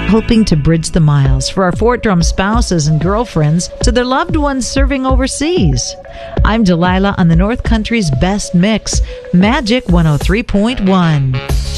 hoping to bridge the miles for our Fort Drum spouses and girlfriends to their loved ones serving overseas. I'm Delilah on the North Country's best mix, Magic 103.1.